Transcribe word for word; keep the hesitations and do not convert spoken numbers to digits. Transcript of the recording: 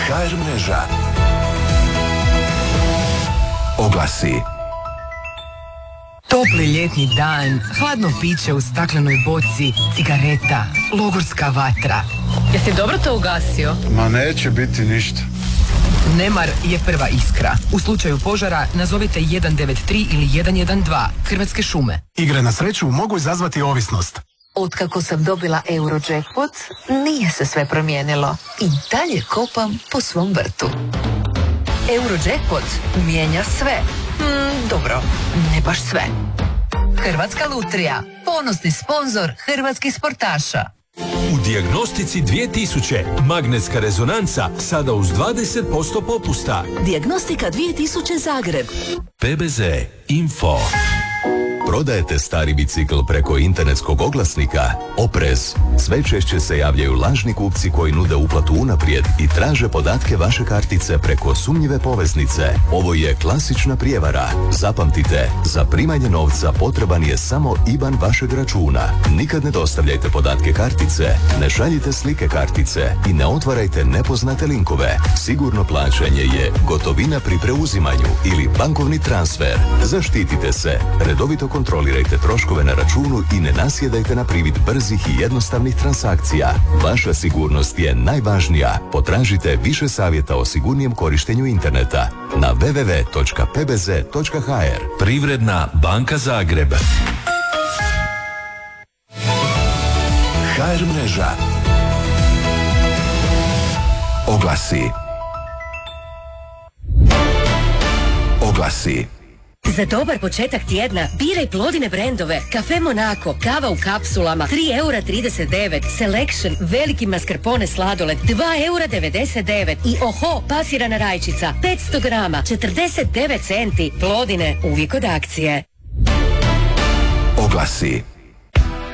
ha er mreža. Oglasi. Topli ljetni dan, hladno piće u staklenoj boci, cigareta, logorska vatra. Jesi dobro to ugasio? Ma neće biti ništa. Nemar je prva iskra. U slučaju požara nazovite jedan devet tri ili jedan jedan dva. Hrvatske šume. Igre na sreću mogu izazvati ovisnost. Otkako sam dobila Eurojackpot, nije se sve promijenilo. I dalje kopam po svom vrtu. Eurojackpot mijenja sve. Mm, dobro, ne baš sve. Hrvatska lutrija, ponosni sponzor hrvatskih sportaša. U Dijagnostici dvije tisuće magnetska rezonanca sada uz dvadeset posto popusta. Dijagnostika dvije tisuće Zagreb. P B Z Info. Prodajete stari bicikl preko internetskog oglasnika? Oprez! Sve češće se javljaju lažni kupci koji nude uplatu unaprijed i traže podatke vaše kartice preko sumnjive poveznice. Ovo je klasična prijevara. Zapamtite, za primanje novca potreban je samo I B A N vašeg računa. Nikad ne dostavljajte podatke kartice, ne šaljite slike kartice i ne otvarajte nepoznate linkove. Sigurno plaćanje je gotovina pri preuzimanju ili bankovni transfer. Zaštitite se, redovito kontrolirajte troškove na računu i ne nasjedajte na privid brzih i jednostavnih transakcija. Vaša sigurnost je najvažnija. Potražite više savjeta o sigurnijem korištenju interneta na w w w točka p b z točka h r. Privredna banka Zagreb. ha er mreža. Oglasi. Oglasi. Za dobar početak tjedna biraj Plodine brendove. Kafe Monaco, kava u kapsulama, tri eura trideset devet, Selection, veliki mascarpone sladoled, dva eura devedeset devet i Oho, pasirana rajčica, petsto grama, četrdeset devet centi. Plodine, uvijek od akcije. Oglasi.